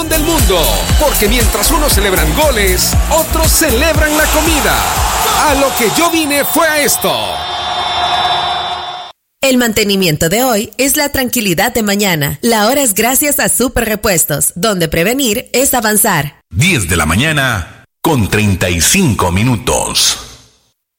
del mundo, porque mientras unos celebran goles, otros celebran la comida. A lo que yo vine fue a esto. El mantenimiento de hoy es la tranquilidad de mañana. La hora es gracias a Super Repuestos, donde prevenir es avanzar. 10 de la mañana con 35 minutos.